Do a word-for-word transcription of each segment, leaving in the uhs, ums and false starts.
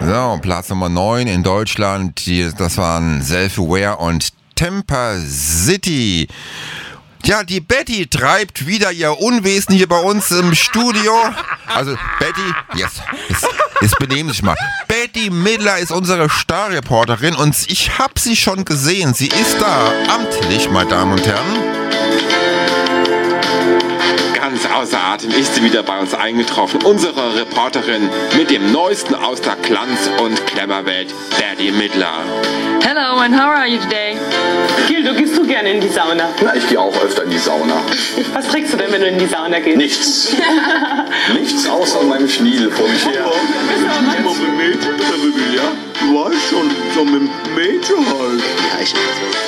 So, Platz Nummer neun in Deutschland, die, das waren Self-Aware und Temper City. Tja, die Betty treibt wieder ihr Unwesen hier bei uns im Studio. Also Betty, yes, jetzt, jetzt benehmen Sie sich mal. Betty Midler ist unsere Starreporterin und ich habe sie schon gesehen. Sie ist da, amtlich, meine Damen und Herren. Ganz außer Atem ist sie wieder bei uns eingetroffen. Unsere Reporterin mit dem Neuesten aus der Glanz- und Glamour-Welt, Betty Midler. Hello, and how are you today? Gildo, gehst du gerne in die Sauna? Na, ich gehe auch öfter in die Sauna. Was trägst du denn, wenn du in die Sauna gehst? Nichts. Nichts außer meinem Schniedel vor mich her. Mal mit Mädchen drüber, ja? Du weißt schon, so mit dem Mädchen halt. Ja, ich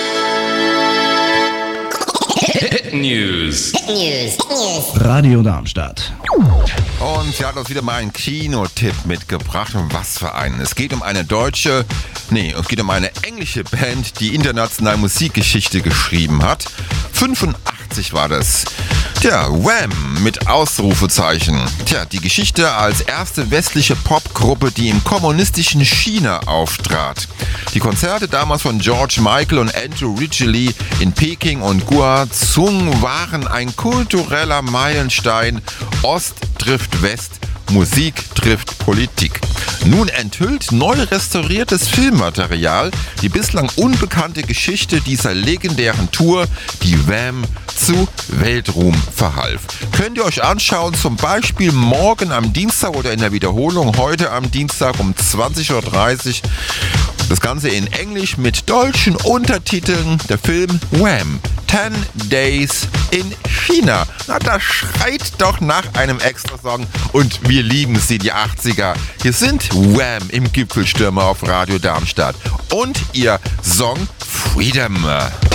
Hit News. Hit News. Hit News. Radio Darmstadt. Und sie hat uns wieder mal einen Kinotipp mitgebracht. Und was für einen? Es geht um eine deutsche, nee, es geht um eine englische Band, die international Musikgeschichte geschrieben hat. fünfundachtzig war das. Tja, Wham! Mit Ausrufezeichen. Tja, die Geschichte als erste westliche Popgruppe, die im kommunistischen China auftrat. Die Konzerte damals von George Michael und Andrew Ridgeley in Peking und Guangzhou waren ein kultureller Meilenstein. Ost trifft West, Musik trifft Politik. Nun enthüllt neu restauriertes Filmmaterial die bislang unbekannte Geschichte dieser legendären Tour, die Wham! Zu Weltruhm verhalf. Könnt ihr euch anschauen, zum Beispiel morgen am Dienstag oder in der Wiederholung heute am Dienstag um zwanzig Uhr dreißig. Das Ganze in Englisch mit deutschen Untertiteln. Der Film Wham! Ten Days in China. Na, das schreit doch nach einem Extrasong. Und wir lieben sie, die achtziger. Hier sind Wham! Im Gipfelstürmer auf Radio Darmstadt. Und ihr Song Freedom.